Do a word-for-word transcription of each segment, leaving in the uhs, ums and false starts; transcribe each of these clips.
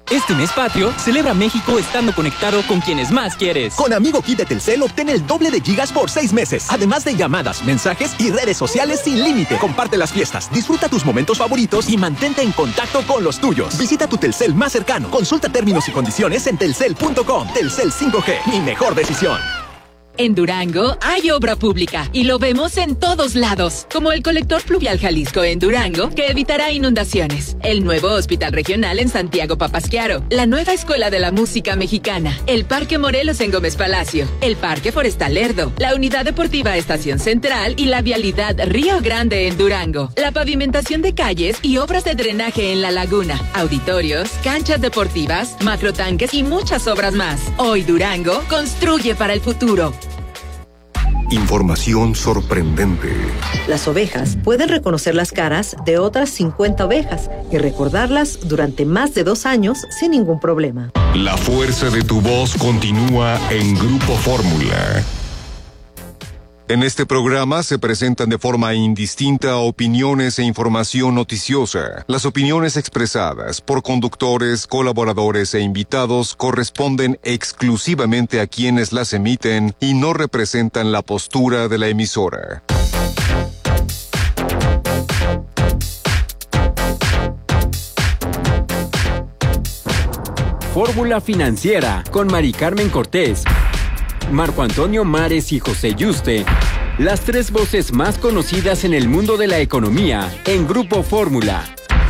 Este mes patrio, celebra México estando conectado con quienes más quieres. Con Amigo Kit de Telcel obtén el doble de gigas por seis meses. Además de llamadas, mensajes y redes sociales sin límite. Comparte las fiestas, disfruta tus momentos favoritos y mantente en contacto con los tuyos. Visita tu Telcel más cercano. Consulta términos y condiciones en telcel punto com. Telcel cinco G, mi mejor decisión. En Durango hay obra pública y lo vemos en todos lados, como el colector pluvial Jalisco en Durango, que evitará inundaciones, el nuevo hospital regional en Santiago Papasquiaro, la nueva escuela de la música mexicana, el Parque Morelos en Gómez Palacio, el Parque Forestal Lerdo, la unidad deportiva Estación Central y la vialidad Río Grande en Durango, la pavimentación de calles y obras de drenaje en la laguna, auditorios, canchas deportivas, macrotanques y muchas obras más. Hoy Durango construye para el futuro. Información sorprendente. Las ovejas pueden reconocer las caras de otras cincuenta ovejas y recordarlas durante más de dos años sin ningún problema. La fuerza de tu voz continúa en Grupo Fórmula. En este programa se presentan de forma indistinta opiniones e información noticiosa. Las opiniones expresadas por conductores, colaboradores e invitados corresponden exclusivamente a quienes las emiten y no representan la postura de la emisora. Fórmula Financiera con Mari Carmen Cortés, Marco Antonio Mares y José Yuste, las tres voces más conocidas en el mundo de la economía, en Grupo Fórmula.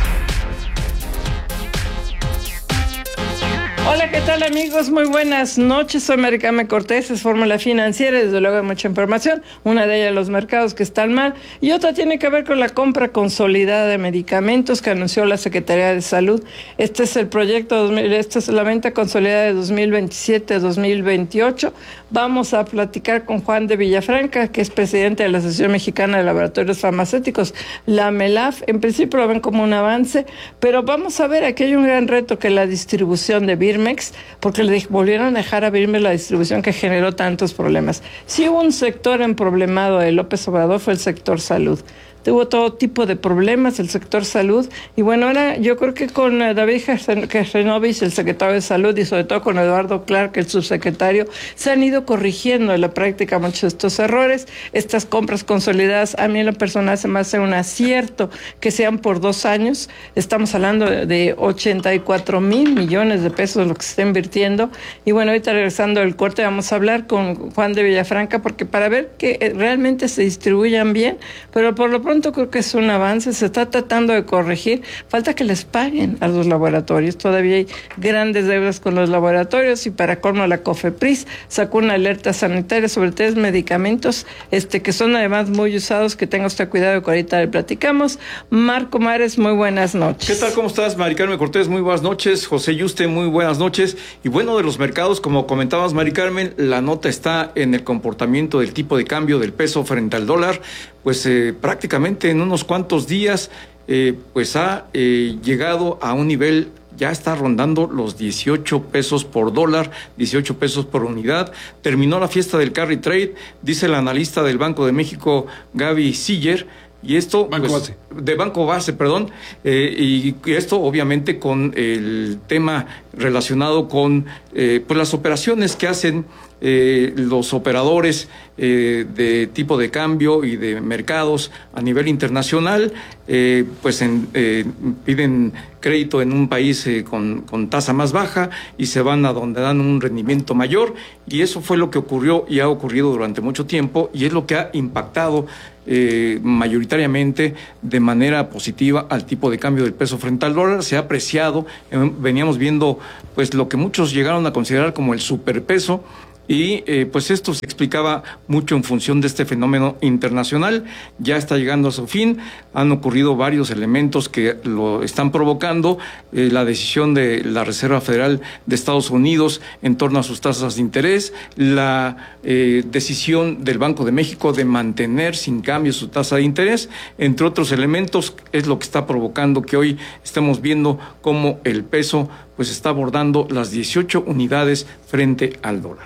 Hola, ¿qué tal, amigos? Muy buenas noches. Soy Mari Carmen Cortés, es Fórmula Financiera, desde luego hay mucha información. Una de ellas los mercados que están mal y otra tiene que ver con la compra consolidada de medicamentos que anunció la Secretaría de Salud. Este es el proyecto, esta es la venta consolidada de dos mil veintisiete a dos mil veintiocho. Vamos a platicar con Juan de Villafranca, que es presidente de la Asociación Mexicana de Laboratorios Farmacéuticos, la MELAF. En principio lo ven como un avance, pero vamos a ver, aquí hay un gran reto, que la distribución de Birmex, porque le volvieron a dejar a Birmex la distribución que generó tantos problemas. Si hubo un sector emproblemado de López Obrador, fue el sector salud. Tuvo todo tipo de problemas el sector salud, y bueno, ahora yo creo que con David Gersenovich, el secretario de Salud, y sobre todo con Eduardo Clark, el subsecretario, se han ido corrigiendo en la práctica muchos de estos errores. Estas compras consolidadas, a mí en lo personal se me hace un acierto que sean por dos años. Estamos hablando de ochenta y cuatro mil millones de pesos lo que se está invirtiendo. Y bueno, ahorita regresando del corte vamos a hablar con Juan de Villafranca, porque para ver que realmente se distribuyan bien, pero por lo pronto pronto creo que es un avance, se está tratando de corregir, falta que les paguen a los laboratorios, todavía hay grandes deudas con los laboratorios, y para colmo la COFEPRIS sacó una alerta sanitaria sobre tres medicamentos este que son además muy usados, que tenga usted cuidado, que ahorita le platicamos. Marco Mares, muy buenas noches. ¿Qué tal? ¿Cómo estás, Mari Carmen Cortés? Muy buenas noches. José Yuste, muy buenas noches. Y bueno, de los mercados, como comentabas, Mari Carmen, la nota está en el comportamiento del tipo de cambio del peso frente al dólar. Pues eh, prácticamente en unos cuantos días eh, pues ha eh, llegado a un nivel, ya está rondando los dieciocho pesos por dólar, dieciocho pesos por unidad. Terminó la fiesta del carry trade, dice el analista del Banco de México, Gaby Siller, y esto Banco pues, Base. de Banco Base, perdón, eh, y, y esto obviamente con el tema relacionado con eh, pues las operaciones que hacen eh, los operadores eh, de tipo de cambio y de mercados a nivel internacional, eh, pues en, eh, piden crédito en un país eh, con, con tasa más baja y se van a donde dan un rendimiento mayor, y eso fue lo que ocurrió y ha ocurrido durante mucho tiempo, y es lo que ha impactado eh, mayoritariamente de manera positiva al tipo de cambio del peso frente al dólar. Se ha apreciado, eh, veníamos viendo pues lo que muchos llegaron a considerar como el superpeso, y eh, pues esto se explicaba mucho en función de este fenómeno internacional. Ya está llegando a su fin, han ocurrido varios elementos que lo están provocando, eh, la decisión de la Reserva Federal de Estados Unidos en torno a sus tasas de interés, la eh, decisión del Banco de México de mantener sin cambio su tasa de interés, entre otros elementos, es lo que está provocando que hoy estemos viendo cómo el peso pues está abordando las dieciocho unidades frente al dólar.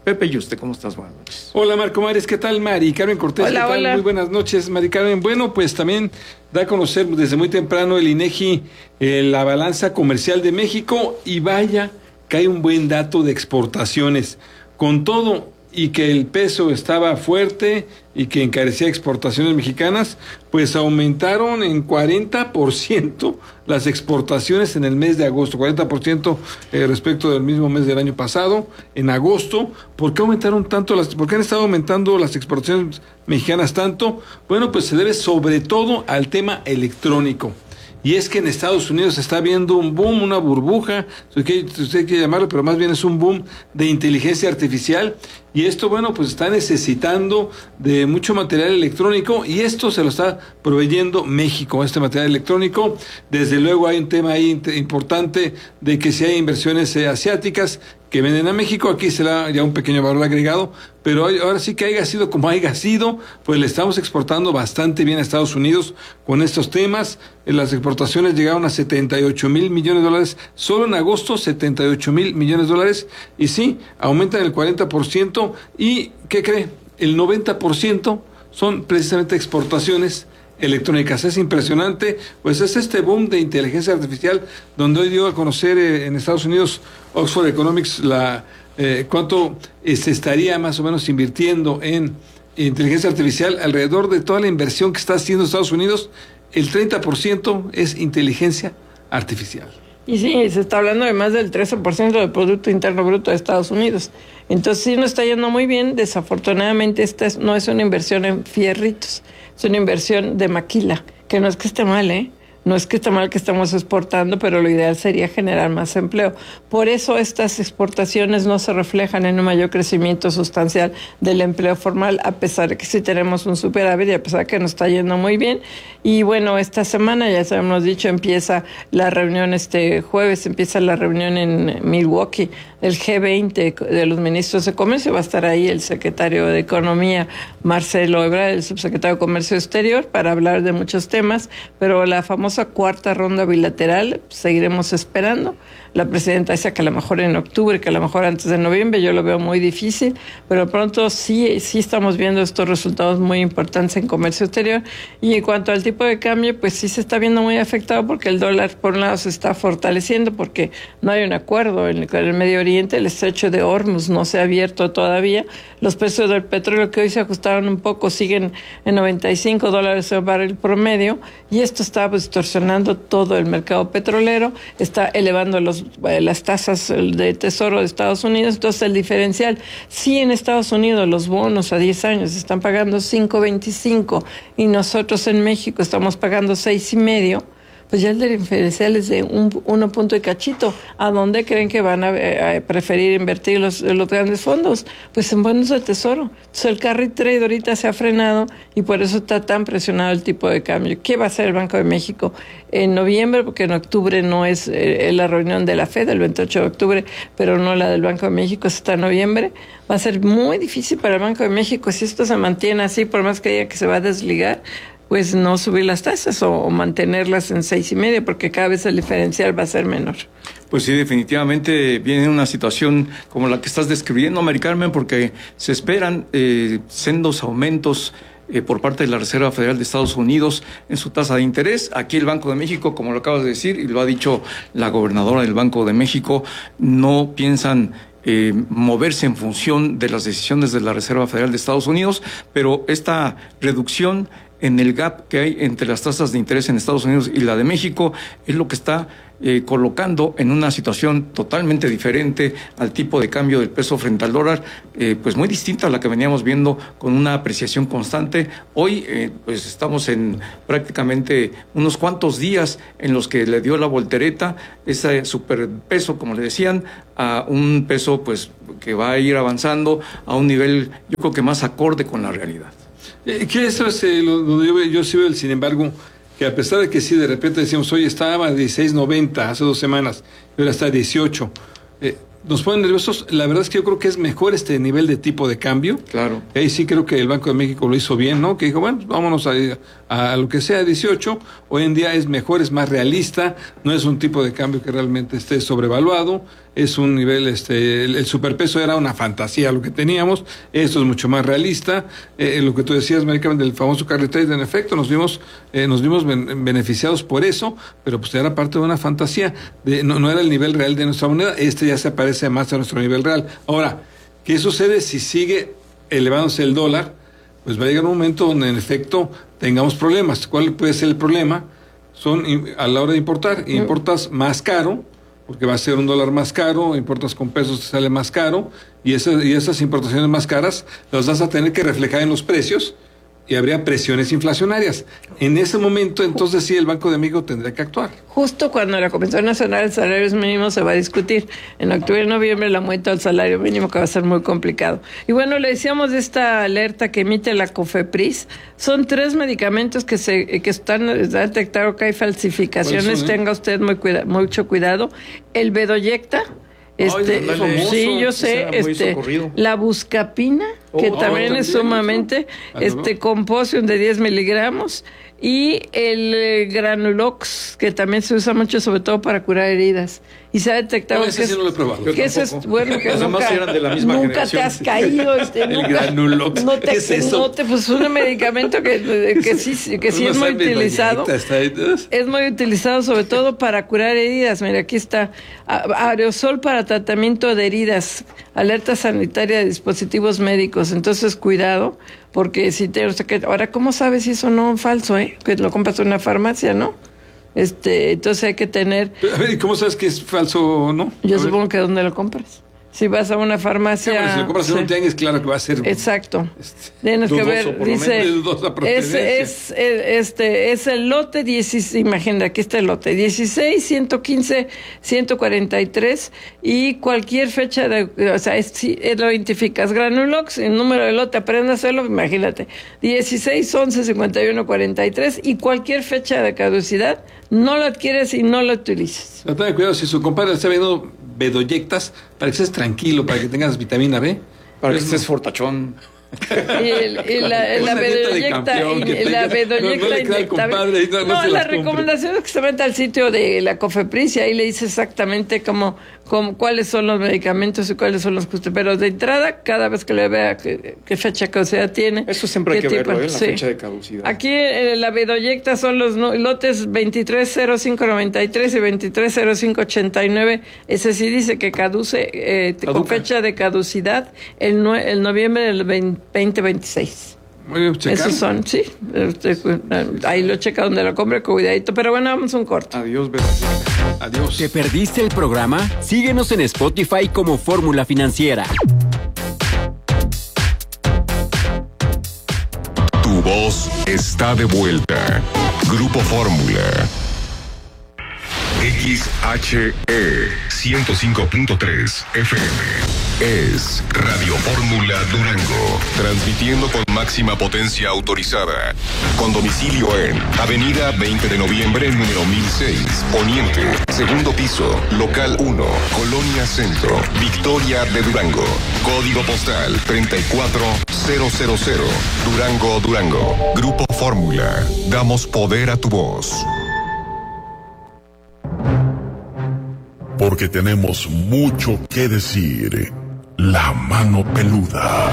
Pepe Yuste, ¿cómo estás? Buenas noches. Hola Marco Mares, ¿qué tal? Mari Carmen Cortés, hola, ¿qué tal? Hola. Muy buenas noches, Mari Carmen. Bueno, pues también da a conocer desde muy temprano el INEGI eh, la balanza comercial de México, y vaya que hay un buen dato de exportaciones. Con todo y que el peso estaba fuerte y que encarecía exportaciones mexicanas, pues aumentaron en cuarenta por ciento las exportaciones en el mes de agosto, cuarenta por ciento eh, respecto del mismo mes del año pasado, en agosto. ¿Por qué aumentaron tanto las, por qué han estado aumentando las exportaciones mexicanas tanto? Bueno, pues se debe sobre todo al tema electrónico. Y es que en Estados Unidos se está viendo un boom, una burbuja, si usted, si usted quiere llamarlo, pero más bien es un boom de inteligencia artificial. Y esto, bueno, pues está necesitando de mucho material electrónico, y esto se lo está proveyendo México, este material electrónico. Desde luego hay un tema ahí importante de que si hay inversiones eh, asiáticas que venden a México, aquí se le da ya un pequeño valor agregado, pero ahora sí que haya sido como haya sido, pues le estamos exportando bastante bien a Estados Unidos con estos temas. Las exportaciones llegaron a setenta y ocho mil millones de dólares, solo en agosto setenta y ocho mil millones de dólares, y sí, aumentan el cuarenta por ciento, y ¿qué cree? El noventa por ciento son precisamente exportaciones electrónicas. Es impresionante, pues es este boom de inteligencia artificial, donde hoy dio a conocer eh, en Estados Unidos Oxford Economics la eh, cuánto eh, se estaría más o menos invirtiendo en inteligencia artificial. Alrededor de toda la inversión que está haciendo Estados Unidos, el treinta por ciento es inteligencia artificial. Y sí, se está hablando de más del trece por ciento del Producto Interno Bruto de Estados Unidos. Entonces sí nos está yendo muy bien. Desafortunadamente esta es, no es una inversión en fierritos, es una inversión de maquila, que no es que esté mal, ¿eh? No es que esté mal que estamos exportando, pero lo ideal sería generar más empleo. Por eso estas exportaciones no se reflejan en un mayor crecimiento sustancial del empleo formal, a pesar de que sí tenemos un superávit y a pesar de que nos está yendo muy bien. Y bueno, esta semana, ya hemos dicho, empieza la reunión este jueves, empieza la reunión en Milwaukee, el G veinte de los ministros de comercio. Va a estar ahí el secretario de Economía, Marcelo Ebrard, el subsecretario de Comercio Exterior, para hablar de muchos temas, pero la famosa cuarta ronda bilateral, seguiremos esperando. La presidenta dice que a lo mejor en octubre, que a lo mejor antes de noviembre. Yo lo veo muy difícil, pero pronto sí, sí estamos viendo estos resultados muy importantes en comercio exterior. Y en cuanto al tipo de cambio, pues sí se está viendo muy afectado, porque el dólar por un lado se está fortaleciendo, porque no hay un acuerdo en el Medio Oriente, el estrecho de Hormuz no se ha abierto todavía. Los precios del petróleo, que hoy se ajustaron un poco, siguen en noventa y cinco dólares el barril promedio, y esto está distorsionando todo el mercado petrolero, está elevando los las tasas de tesoro de Estados Unidos. Entonces el diferencial, sí, en Estados Unidos los bonos a diez años están pagando cinco veinticinco y nosotros en México estamos pagando seis y medio, pues ya el diferencial es de un uno punto y cachito. ¿A dónde creen que van a, a preferir invertir los, los grandes fondos? Pues en bonos de tesoro. Entonces el carry trade ahorita se ha frenado y por eso está tan presionado el tipo de cambio. ¿Qué va a hacer el Banco de México en noviembre? Porque en octubre no es eh, la reunión de la Fed, el veintiocho de octubre, pero no la del Banco de México, está en noviembre. Va a ser muy difícil para el Banco de México, si esto se mantiene así, por más que diga que se va a desligar, pues no subir las tasas o, o mantenerlas en seis y medio, porque cada vez el diferencial va a ser menor. Pues sí, definitivamente viene una situación como la que estás describiendo, Mari Carmen, porque se esperan eh, sendos aumentos eh, por parte de la Reserva Federal de Estados Unidos en su tasa de interés. Aquí el Banco de México, como lo acabas de decir, y lo ha dicho la gobernadora del Banco de México, no piensan Eh, moverse en función de las decisiones de la Reserva Federal de Estados Unidos, pero esta reducción en el gap que hay entre las tasas de interés en Estados Unidos y la de México es lo que está eh, colocando en una situación totalmente diferente al tipo de cambio del peso frente al dólar, eh, pues muy distinta a la que veníamos viendo, con una apreciación constante. Hoy eh, pues estamos en prácticamente unos cuantos días en los que le dio la voltereta ese superpeso, como le decían, a un peso pues que va a ir avanzando a un nivel, yo creo que más acorde con la realidad. Eh, que eso es eh, lo, donde yo, yo sí veo, sin embargo, que a pesar de que sí, de repente decimos, oye, estaba a dieciséis noventa hace dos semanas, y ahora está a dieciocho. Eh, nos ponen nerviosos. La verdad es que yo creo que es mejor este nivel de tipo de cambio. Claro. Ahí sí creo que el Banco de México lo hizo bien, ¿no? Que dijo, bueno, vámonos a, a lo que sea dieciocho. Hoy en día es mejor, es más realista. No es un tipo de cambio que realmente esté sobrevaluado. Es un nivel, este, el, el superpeso era una fantasía lo que teníamos. Esto es mucho más realista. Eh, lo que tú decías, Marica, del famoso carry trade, en efecto, nos vimos, eh, nos vimos ben, beneficiados por eso, pero pues era parte de una fantasía. De, no, no era el nivel real de nuestra moneda. Este ya se parece más a nuestro nivel real. Ahora, ¿qué sucede si sigue elevándose el dólar? Pues va a llegar un momento donde en efecto tengamos problemas. ¿Cuál puede ser el problema? Son a la hora de importar, importas más caro, porque va a ser un dólar más caro, importas con pesos, te sale más caro, y esas, y esas importaciones más caras las vas a tener que reflejar en los precios, y habría presiones inflacionarias. En ese momento, entonces sí, el Banco de México tendría que actuar. Justo cuando la Comisión Nacional de Salarios Mínimos se va a discutir. En octubre y noviembre el aumento del salario mínimo, que va a ser muy complicado. Y bueno, le decíamos de esta alerta que emite la COFEPRIS. Son tres medicamentos que se que están detectados que hay falsificaciones. Son, eh? Tenga usted muy cuida, mucho cuidado. El Bedoyecta. Este, Ay, famoso, sí, yo sé, este, la buscapina, que oh, también oh, es sumamente, ¿no? este, composium de diez miligramos, y el eh, Granulox, que también se usa mucho, sobre todo para curar heridas. Y se ha detectado no, que, es, sí no lo he probado. que eso es bueno, que nunca, eran de la misma nunca te has caído. Este, el nunca, Granulox. No te, ¿Qué es eso? No te, pues un medicamento que, que sí, que sí es muy utilizado. Es muy utilizado sobre todo para curar heridas. Mira, aquí está. Aerosol para tratamiento de heridas. Alerta sanitaria de dispositivos médicos. Entonces, cuidado, porque si te... O sea, que, ahora, ¿cómo sabes si eso no es falso, eh? Que lo compras en una farmacia, ¿no? Este, entonces hay que tener... A ver, ¿y cómo sabes que es falso o no? Yo supongo que ¿dónde lo compras? Si vas a una farmacia... Sí, bueno, si lo compras sí. en un tianguis, claro que va a ser... Exacto. Este, Tienes que ver, dice... Es, es, este, es el lote dieciséis, imagínate, aquí está el lote, dieciséis, ciento quince, ciento cuarenta y tres, y cualquier fecha de... O sea, es, si lo identificas, Granulox, el número de lote, aprende a hacerlo, imagínate, dieciséis, once, cincuenta y uno, cuarenta y tres, y cualquier fecha de caducidad, no lo adquieres y no lo utilizas. Ten cuidado, si su compadre está viendo Bedoyectas, para que estés tranquilo, para que tengas vitamina B. Para que estés fortachón. Y, el, y la, la bedoyecta, y la bedoyecta inyectable. No, no, no la recomendación es que se meta al sitio de la COFEPRIS y ahí le dice exactamente cómo, cómo, cuáles son los medicamentos y cuáles son los costos. Pero de entrada, cada vez que le vea qué, qué fecha de caducidad tiene. Eso siempre hay que tipo, verlo, ¿eh? La sí. fecha de caducidad. Aquí eh, la bedoyecta son los no, lotes veintitrés cero cinco noventa y tres y veintitrés cero cinco ochenta y nueve. Ese sí dice que caduce eh, con fecha de caducidad el, no, el noviembre del veinte veintiséis. Muy bien, esos son, sí. Ahí lo checa donde lo compre, cuidadito. Pero bueno, vamos a un corte. Adiós, Bedoyecta. Adiós. ¿Te perdiste el programa? Síguenos en Spotify como Fórmula Financiera. Tu voz está de vuelta. Grupo Fórmula. X H E ciento cinco punto tres F M. Es Radio Fórmula Durango, transmitiendo con máxima potencia autorizada, con domicilio en Avenida veinte de noviembre, número mil seis, Poniente, segundo piso, local uno, Colonia Centro, Victoria de Durango, código postal treinta y cuatro mil, Durango, Durango. Grupo Fórmula, damos poder a tu voz. Porque tenemos mucho que decir. La mano peluda.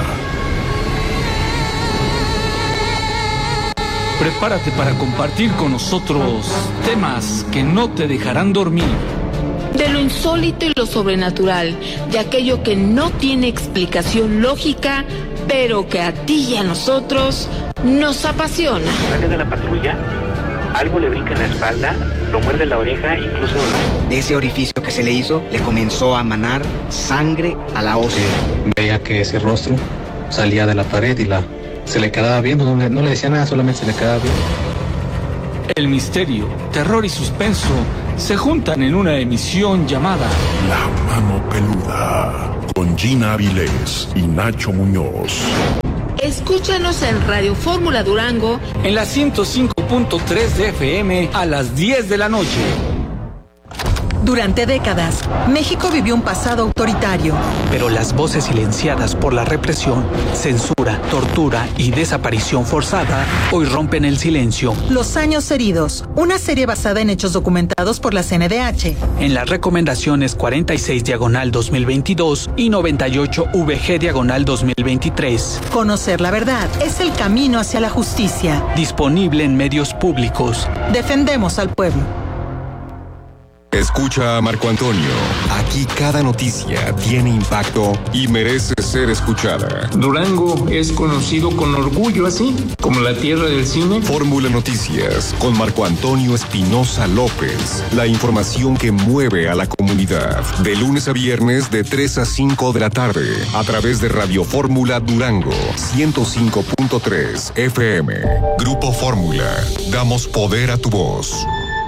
Prepárate para compartir con nosotros temas que no te dejarán dormir. De lo insólito y lo sobrenatural, de aquello que no tiene explicación lógica, pero que a ti y a nosotros nos apasiona. Sale de la patrulla, algo le brinca en la espalda, lo muerde la oreja, incluso... De ese orificio que se le hizo, le comenzó a manar sangre a la ósea. Veía que ese rostro salía de la pared y la se le quedaba viendo, no le, no le decía nada, solamente se le quedaba viendo. El misterio, terror y suspenso se juntan en una emisión llamada La Mano Peluda, con Gina Avilés y Nacho Muñoz. Escúchanos en Radio Fórmula Durango en la ciento cinco punto tres de F M a las diez de la noche. Durante décadas, México vivió un pasado autoritario. Pero las voces silenciadas por la represión, censura, tortura y desaparición forzada hoy rompen el silencio. Los años heridos, una serie basada en hechos documentados por la C N D H. En las recomendaciones cuarenta y seis diagonal dos mil veintidós y noventa y ocho V G diagonal dos mil veintitrés. Conocer la verdad es el camino hacia la justicia. Disponible en medios públicos. Defendemos al pueblo. Escucha a Marco Antonio. Aquí cada noticia tiene impacto y merece ser escuchada. Durango es conocido con orgullo así, como la tierra del cine. Fórmula Noticias con Marco Antonio Espinosa López. La información que mueve a la comunidad. De lunes a viernes de tres a cinco de la tarde. A través de Radio Fórmula Durango ciento cinco punto tres F M. Grupo Fórmula. Damos poder a tu voz.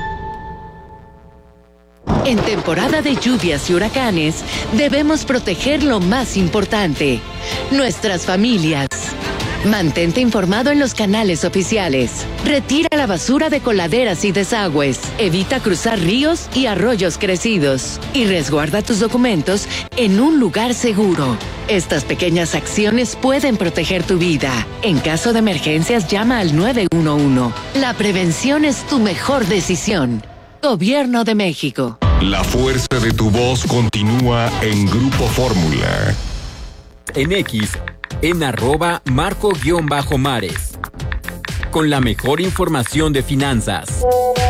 En temporada de lluvias y huracanes, debemos proteger lo más importante, nuestras familias. Mantente informado en los canales oficiales. Retira la basura de coladeras y desagües. Evita cruzar ríos y arroyos crecidos. Y resguarda tus documentos en un lugar seguro. Estas pequeñas acciones pueden proteger tu vida. En caso de emergencias, llama al nueve uno uno. La prevención es tu mejor decisión. Gobierno de México. La fuerza de tu voz continúa en Grupo Fórmula. En X, en arroba Marco-Mares. Con la mejor información de finanzas.